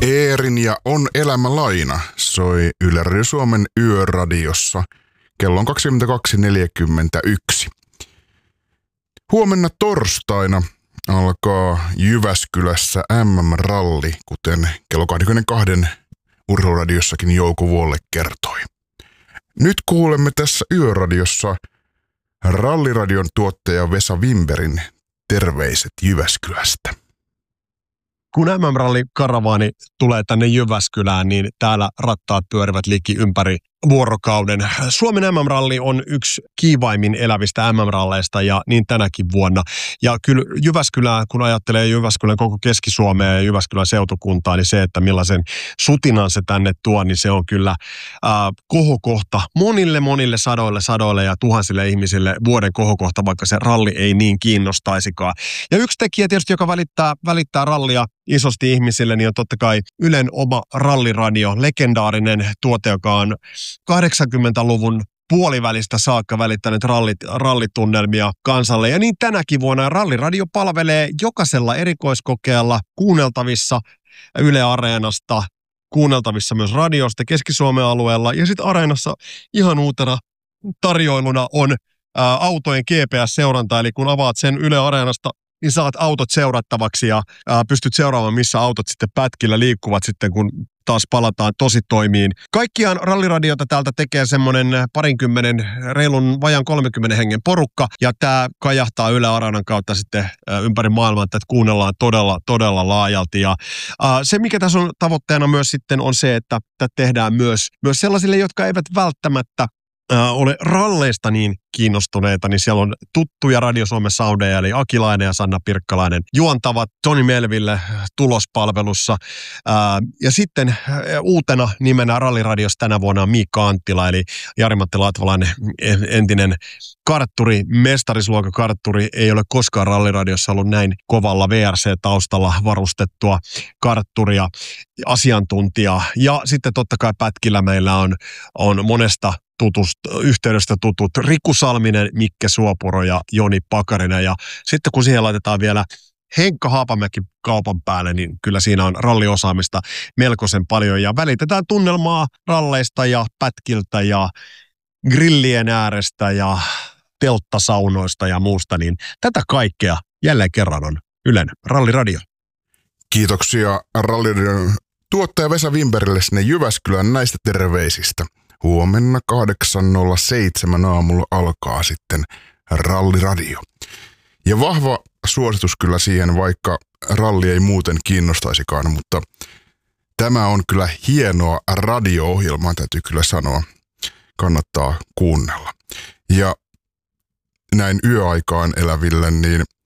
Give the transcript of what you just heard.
Eerin ja On elämä laina soi Yle Radio Suomen yöradiossa. Kello on 22.41. Huomenna torstaina alkaa Jyväskylässä MM-ralli, kuten kello 22 urheiluradiossakin Jouko Vuolle kertoi. Nyt kuulemme tässä yöradiossa Ralliradion tuottaja Vesa Wimbergin terveiset Jyväskylästä. Kun MM-ralli-karavaani tulee tänne Jyväskylään, niin täällä rattaat pyörivät liki ympäri vuorokauden. Suomen MM-ralli on yksi kiivaimmin elävistä MM-ralleista ja niin tänäkin vuonna. Ja kyllä Jyväskylää, kun ajattelee Jyväskylän koko Keski-Suomea ja Jyväskylän seutukuntaa, niin se, että millaisen sutinan se tänne tuo, niin se on kyllä kohokohta monille sadoille ja tuhansille ihmisille vuoden kohokohta, vaikka se ralli ei niin kiinnostaisikaan. Ja yksi tekijä tietysti, joka välittää rallia isosti ihmisille, niin on totta kai Ylen oma ralliradio, legendaarinen tuote, joka on 80-luvun puolivälistä saakka välittänyt rallitunnelmia kansalle. Ja niin tänäkin vuonna ralliradio palvelee jokaisella erikoiskokeella kuunneltavissa Yle Areenasta, kuunneltavissa myös radiosta Keski-Suomen alueella. Ja sitten Areenassa ihan uutena tarjoiluna on autojen GPS-seuranta, eli kun avaat sen Yle Areenasta, niin saat autot seurattavaksi ja pystyt seuraamaan, missä autot sitten pätkillä liikkuvat sitten, kun taas palataan tositoimiin. Kaikkiaan ralliradiota täältä tekee semmoinen reilun vajan 30 hengen porukka, ja tämä kajahtaa Yle Areenan kautta sitten ympäri maailmaa, että kuunnellaan todella laajalti. Ja se, mikä tässä on tavoitteena myös sitten, on se, että tätä tehdään myös sellaisille, jotka eivät välttämättä ole ralleista niin kiinnostuneita, niin siellä on tuttuja Radio Suomen soundeja, eli Akilainen ja Sanna Pirkkalainen juontavat Toni Melville tulospalvelussa. Ja sitten uutena nimenä Ralliradiossa tänä vuonna on Miikka Anttila, eli Jari-Matti Latvalainen, entinen kartturi, mestarisluokan kartturi, ei ole koskaan Ralliradiossa ollut näin kovalla VRC-taustalla varustettua kartturia, asiantuntijaa. Ja sitten totta kai pätkillä meillä on monesta yhteydestä tutut Riku Salminen, Mikke Suopuro ja Joni Pakarinen. Ja sitten kun siihen laitetaan vielä Henkka Haapamäki kaupan päälle, niin kyllä siinä on ralliosaamista melkoisen paljon. Ja välitetään tunnelmaa ralleista ja pätkiltä ja grillien äärestä ja telttasaunoista ja muusta. Niin tätä kaikkea jälleen kerran on Ylen Ralliradio. Kiitoksia Ralliradion tuottaja Vesa Wimbergille sinne Jyväskylään näistä terveisistä. Huomenna 8.07 aamulla alkaa sitten Ralliradio. Ja vahva suositus kyllä siihen, vaikka ralli ei muuten kiinnostaisikaan, mutta tämä on kyllä hienoa radio-ohjelmaa, täytyy kyllä sanoa. Kannattaa kuunnella. Ja näin yöaikaan eläville, niin